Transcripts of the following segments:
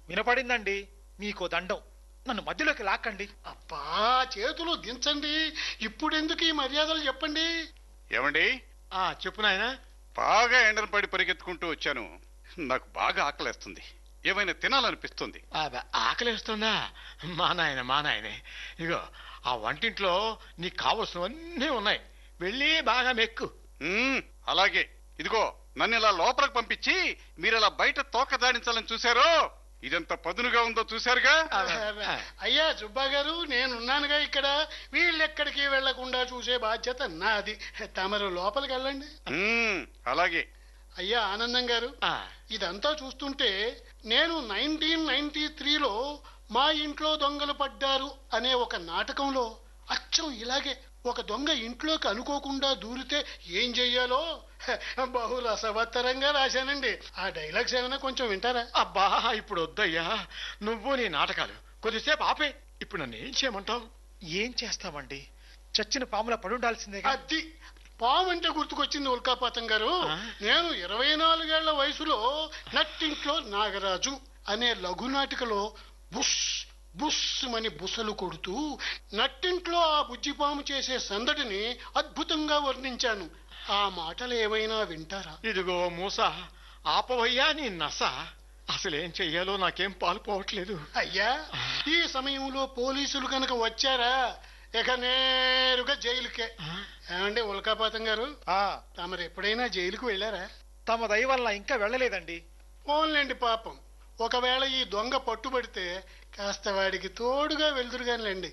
వినపడిందండి. మీకో దండం, నన్ను మధ్యలోకి లాక్కండి. అబ్బా, చేతులు దించండి. ఇప్పుడెందుకు ఈ మర్యాదలు చెప్పండి. ఏమండి? చెప్పు నాయనా. బాగా ఎండను పడి పరిగెత్తుకుంటూ వచ్చాను. నాకు బాగా ఆకలేస్తుంది, ఏమైనా తినాలనిపిస్తుంది. ఆకలిస్తుందా? మా నాయనే. ఇగో ఆ వంటింట్లో నీకు కావలసినవన్నీ ఉన్నాయి, వెళ్ళి బాగా మెక్కు. అలాగే. ఇదిగో, నన్ను ఇలా లోపలికి పంపించి మీరు ఇలా బయట తోక దాడించాలని చూశారో, ఇదెంత పదునుగా ఉందో చూశారుగా. అయ్యా సుబ్బా గారు, నేనున్నానుగా ఇక్కడ. వీళ్ళెక్కడికి వెళ్లకుండా చూసే బాధ్యత నాది. తమరు లోపలికి వెళ్ళండి. అలాగే. అయ్యా ఆనందం గారు, ఇదంతా చూస్తుంటే నేను 1993లో మా ఇంట్లో దొంగలు పడ్డారు అనే ఒక నాటకంలో అచ్చం ఇలాగే ఒక దొంగ ఇంట్లోకి అనుకోకుండా దూరితే ఏం చెయ్యాలో బహు రసవత్తరంగా రాశానండి. ఆ డైలాగ్స్ ఏమైనా కొంచెం వింటారా? అబ్బా, ఇప్పుడు వద్దయ్యా, నువ్వు నీ నాటకాలు కొద్దిసేపు ఆపే. ఇప్పుడు నన్ను ఏం చేయమంటావు? ఏం చేస్తామండి, చచ్చిన పాముల పడుండాల్సిందే. అది పాము అంటే గుర్తుకొచ్చింది ఉల్కాపాతం గారు. నేను 24 ఏళ్ల వయసులో నట్టింట్లో నాగరాజు అనే లఘునాటికలో బుష్ బుష్ మని బుసలు కొడుతూ నట్టింట్లో ఆ బుజ్జిపాము చేసే సందడిని అద్భుతంగా వర్ణించాను. ఆ మాటలు ఏమైనా వింటారా? ఇదిగో మూస, ఆపవయ్యా నీ నస. అసలేం చెయ్యాలో నాకేం పాలుపోవట్లేదు. అయ్యా, ఈ సమయంలో పోలీసులు కనుక వచ్చారా ఇక నేరుగా జైలుకే. ఏమండి ఉల్కాపాతం గారు, తమరు ఎప్పుడైనా జైలుకు వెళ్ళారా? తమ దయ వల్ల ఇంకా వెళ్ళలేదండి. పోన్లేండి పాపం. ఒకవేళ ఈ దొంగ పట్టుబడితే కాస్త వాడికి తోడుగా వెళ్తురుగానిలేండి.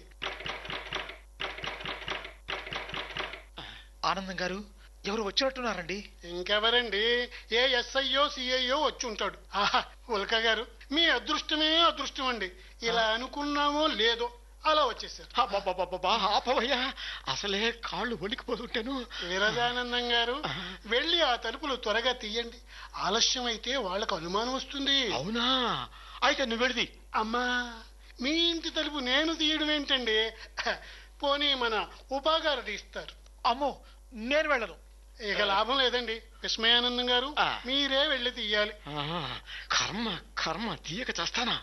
ఆనందం గారు, ఎవరు వచ్చినట్టున్నారండి? ఇంకెవరండి, ఏ ఎస్ఐయో సిఐయో వచ్చి ఉంటాడు. ఆహా ఉల్కా గారు, మీ అదృష్టమే అదృష్టం అండి. ఇలా అనుకున్నామో లేదో అలా వచ్చేసారు. ఆపవయ్యా, అసలే కాళ్ళు వణికిపోతుంటాను. విరజానందం గారు, వెళ్ళి ఆ తలుపులు త్వరగా తీయండి. ఆలస్యం అయితే వాళ్ళకు అనుమానం వస్తుంది. అవునా? అయితే నువ్వు వెళ్ళి. అమ్మా, మీ ఇంటి తలుపు నేను తీయడం ఏంటండి? పోనీ మన ఉపాగారు తీస్తారు. అమ్మో, నేను వెళ్ళను. ఇక లాభం లేదండి. విస్మయానందం గారు, మీరే వెళ్ళి తీయాలి. కర్మ కర్మ, తీయక చేస్తానా?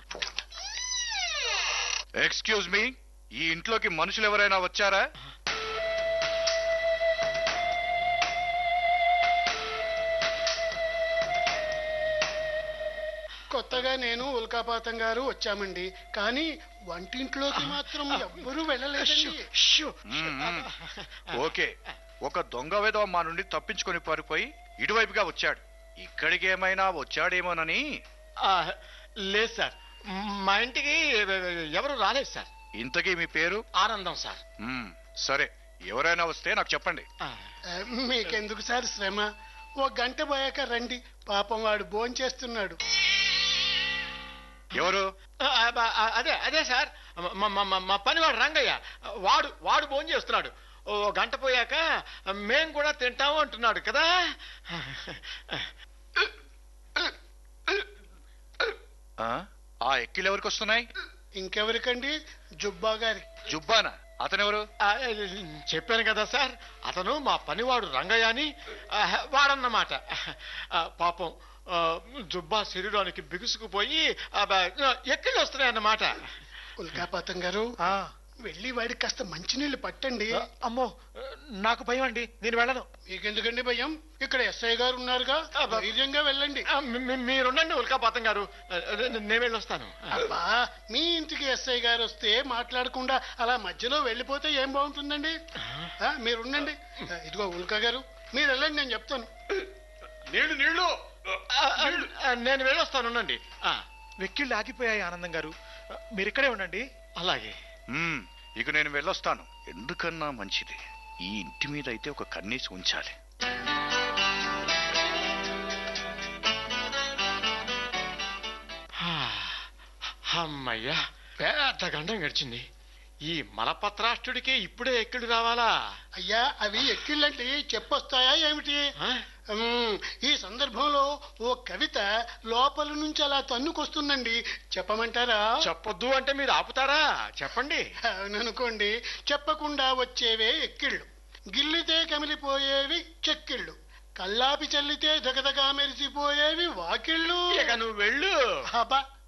ఎక్స్క్యూజ్ మీ, ఈ ఇంట్లోకి మనుషులు ఎవరైనా వచ్చారా? కొత్తగా నేను ఉల్కాపాతం గారు వచ్చామండి, కానీ వంటింట్లోకి మాత్రం ఎవ్వరూ వెళ్ళలేదండి. ఓకే, ఒక దొంగ విధవ మా నుండి తప్పించుకొని పారిపోయి ఇటువైపుగా వచ్చాడు. ఇక్కడికి ఏమైనా వచ్చాడేమోనని. లేదు సార్, మా ఇంటికి ఎవరు రాలేదు సార్. ఇంతకీ మీ పేరు? ఆనందం సార్. సరే, ఎవరైనా వస్తే నాకు చెప్పండి. మీకెందుకు సార్ శ్రమ? ఓ గంట పోయాక రండి, పాపం వాడు భోంచేస్తున్నాడు. ఎవరు? అదే సార్, మా పనివాడు రంగయ్య. వాడు భోజనం చేస్తున్నాడు. ఓ గంట పోయాక మేం కూడా తింటాము అంటున్నాడు కదా. ఆ ఎక్కిలు ఎవరికి వస్తున్నాయి? ఇంకెవరికండి, జుబ్బా గారి. జుబ్బానా? అతనెవరు? చెప్పాను కదా సార్, అతను మా పనివాడు రంగయ్య అని. వాడన్నమాట. పాపం జుబ్బా శరీరానికి బిగుసుకుపోయి ఎక్కిళ్ళు వస్తున్నాయన్నమాట. ఉల్కాపాతం గారు, వెళ్ళి వాడికి కాస్త మంచినీళ్ళు పట్టండి. అమ్మో, నాకు భయం అండి, నేను వెళ్ళను. మీకెందుకండి భయం? ఇక్కడ ఎస్ఐ గారు ఉన్నారుగా, ధైర్యంగా వెళ్ళండి. మీరుండండి ఉల్కాపాతం గారు, నేను వెళ్ళొస్తాను. అబ్బా, మీ ఇంటికి ఎస్ఐ గారు వస్తే మాట్లాడకుండా అలా మధ్యలో వెళ్ళిపోతే ఏం బాగుంటుందండి? మీరుండండి. ఇదిగో ఉల్కా గారు, మీరు వెళ్ళండి, నేను చెప్తాను. నీళ్లు నేను వెళ్ళొస్తాను, ఉండండి. వెక్కిళ్ళు ఆగిపోయాయి ఆనందం గారు, మీరు ఇక్కడే ఉండండి. అలాగే. ఇక నేను వెళ్ళొస్తాను. ఎందుకన్నా మంచిది, ఈ ఇంటి మీద అయితే ఒక కన్నేసి ఉంచాలి. అమ్మయ్యా, పెద్ద గండం గడిచింది. ఈ మలపత్రాష్ట్రుడికి ఇప్పుడే ఎక్కిళ్ళు రావాలా? అయ్యా, అవి ఎక్కిళ్ళంటే చెప్పొస్తాయా ఏమిటి? ఈ సందర్భంలో ఓ కవిత లోపల నుంచి అలా తన్నుకొస్తుందండి, చెప్పమంటారా? చెప్పొద్దు అంటే మీరు ఆపుతారా? చెప్పండి. అవుననుకోండి, చెప్పకుండా వచ్చేవే ఎక్కిళ్ళు, గిల్లితే కమిలిపోయేవి చెక్కిళ్ళు, కల్లాపి చల్లితే దగదగా మెరిసిపోయేవి వాకిళ్ళు. ఇక నువ్వు వెళ్ళు. అబ్బా,